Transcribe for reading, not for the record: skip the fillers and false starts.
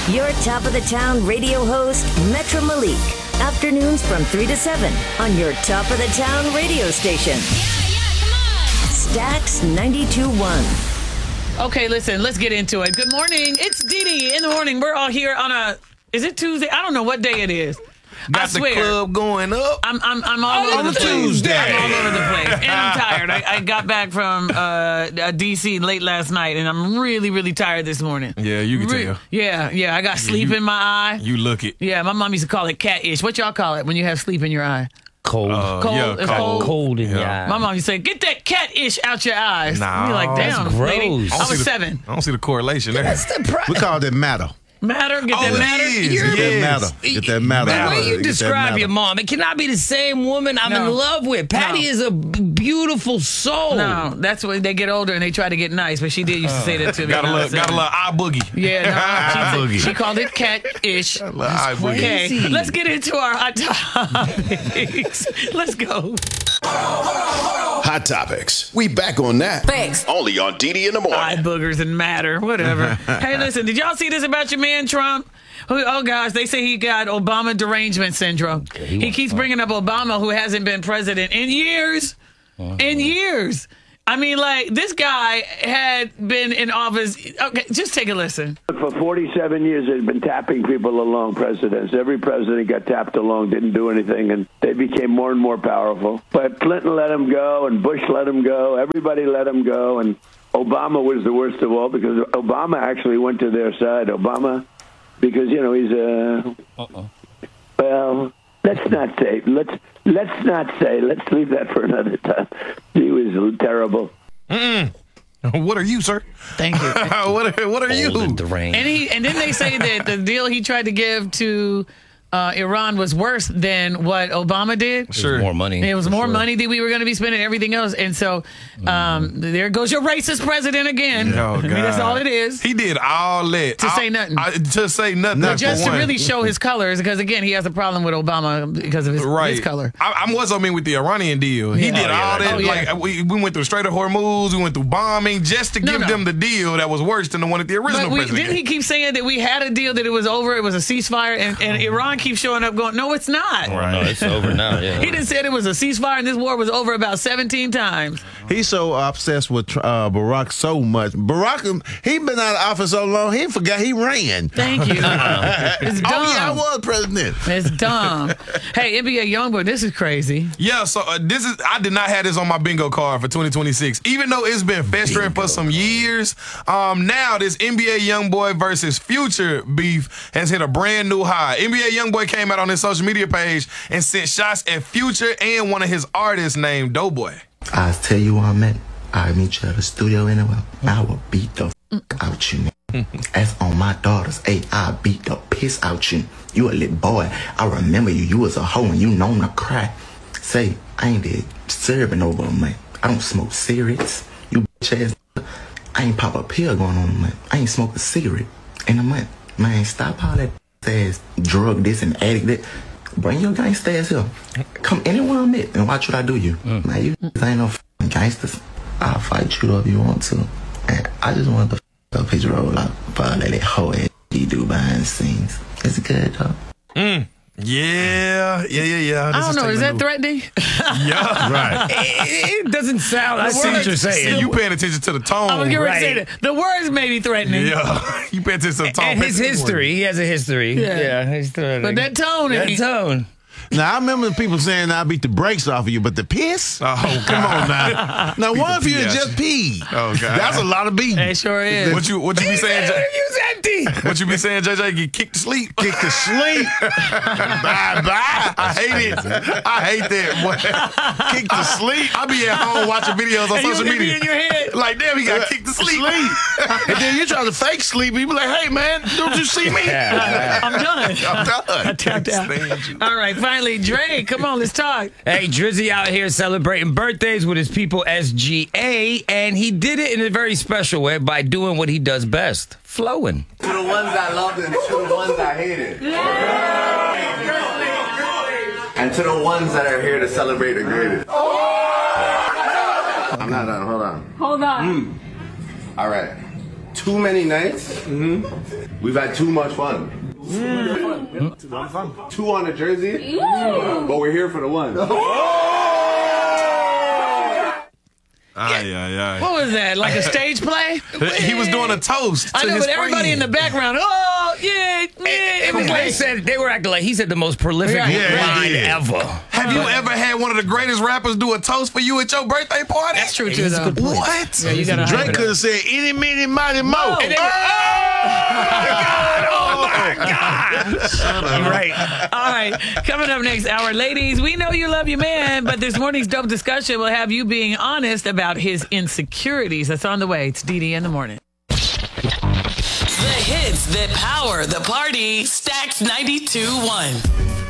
Your top of the town radio host, Metro Malik. Afternoons from 3 to 7 on your top of the town radio station. Yeah, come on. Stax 92.1. Okay, listen, let's get into it. Good morning. It's Dee Dee in the morning. We're all here on is it Tuesday? I don't know what day it is. Got I swear. the club going up. I'm all over the place. Tuesday. I'm all over the place. And I'm tired. I got back from D.C. late last night, and I'm really, really tired this morning. Yeah, you can tell. Yeah. I got sleep in my eye. You look it. Yeah, my mom used to call it cat-ish. What y'all call it when you have sleep in your eye? Cold. Cold. Yeah, It's cold. Cold in your Yeah. eye. My mom used to say, get that cat-ish out your eyes. Nah, You're like, damn, that's lady. gross. I was 7. I don't see the correlation there. We call that matter. Matter? Get that it matter? is. Get that Yes. matter. Get that matter. The way you Get that describe matter. your mom, it cannot be the same woman I'm No. in love with. Patty No. is a beautiful soul. No, that's when they get older and they try to get nice. But she did used to say that to me. Got a when I little was 7. eye boogie. Yeah, Eye no, boogie. she called it cat-ish. Little eye boogie. Okay, Crazy. let's get into our hot topics. Let's go. Hot Topics. We back on that. Thanks. Only on DD in the Eye morning. boogers and matter, whatever. Hey, listen, did y'all see this about your man Trump? Oh, gosh, they say he got Obama derangement syndrome. He keeps bringing up Obama, who hasn't been president in years. In years. I mean, like, this guy had been in office. Okay, just take a listen. For 47 years, they've been tapping people along, presidents. Every president got tapped along, didn't do anything, and they became more and more powerful. But Clinton let him go, and Bush let him go. Everybody let him go, and Obama was the worst of all because Obama actually went to their side. Obama, because, you know, he's a... Well, let's not say. Let's leave that for another time. He was terrible. What are you, sir? Thank you. what are you? Old and deranged. And then they say that the deal he tried to give to Iran was worse than what Obama did. Sure. More money. It was for more sure. money that we were going to be spending, everything else. And so there goes your racist president again. Oh, I mean, that's God. all it is. He did all that. To say nothing. To say nothing. But Just for to one. really show his colors, because, again, he has a problem with Obama because of his color. I was on with the Iranian deal. He Yeah. did Oh, yeah, all that. oh, yeah. Like we went through Strait of Hormuz. We went through bombing just to give No. them the deal that was worse than the one that the original But president didn't he keep saying that we had a deal, that it was over, it was a ceasefire, and Iran keeps showing up going, no, it's not. Oh, no, it's over now. Yeah. He done said it was a ceasefire and this war was over about 17 times. He's so obsessed with Barack so much. Barack, he been out of office so long, he forgot he ran. Thank you. It's dumb. Oh, yeah, I was president. It's dumb. Hey, NBA Youngboy, this is crazy. Yeah, so I did not have this on my bingo card for 2026. Even though it's been festering for some years, now this NBA Youngboy versus Future beef has hit a brand new high. NBA Youngboy came out on his social media page and sent shots at Future and one of his artists named Doughboy. I'll tell you where I'm at. I'll meet you at the studio anyway. I will beat the out you. That's on my daughters. Hey, I'll beat the piss out you. You a little boy. I remember you. You was a hoe and you known to cry. Say, I ain't there serving over, man. I don't smoke cigarettes. You bitch ass. I ain't pop a pill going on, man. I ain't smoke a cigarette in a month. Man, stop all that ass drug this and addict that. Bring your gangsta ass here. Come anywhere I'm at and watch what I do you. Man, you ain't no f***ing gangsters. I'll fight you if you want to. And I just want to up his roll out for all that whole ass he do behind the scenes. It's good, though. Yeah. I don't know. Is that threatening? Yeah. Right. It doesn't sound. I see what you're Yeah, saying. you paying attention to the tone. I was getting ready to say Right. that. The words may be threatening. Yeah, you pay attention to the tone. And his history. He has a history. Yeah. He's threatening. But that tone. That tone. Now, I remember people saying I beat the brakes off of you, but the piss? Oh, God. Come on now. Now, one of you pee is out just you. pee. Oh, God. That's a lot of beating. It sure is. What you be saying? Use empty. What you be saying, JJ? Get kicked to sleep. Kick to sleep. Bye-bye. I hate it. I hate that. Boy. Kicked to sleep. I be at home watching videos on And you social be media. in your head. Like, damn, he got kicked to sleep. And then you try to fake sleep. You be like, hey, man, don't you see me? I'm done. I'm done. I tapped out. Stand you. All right, finally, Dre, come on, let's talk. Hey, Drizzy out here celebrating birthdays with his people SGA, and he did it in a very special way by doing what he does best, flowing. To the ones I loved and to the ones I hated. And to the ones that are here to celebrate the greatest. I'm not done, hold on. Hold on. All right. too many nights. We've had too much fun. Two on a jersey, but we're here for the one. What was that? Like a stage play? He was doing a toast. I to know, his but everybody friend. in the background, oh, yeah. It was like they were acting like he said the most prolific line ever. Have you ever had one of the greatest rappers do a toast for you at your birthday party? That's true, too, though. What? Yeah, you gotta Drake could have said, "Any, many, mighty, mo." Oh, my God. You're right. All right, coming up next hour, ladies, we know you love your man, but this morning's dope discussion will have you being honest about his insecurities. That's on the way. It's DD in the morning. The hits that power the party. Stacks 92.1.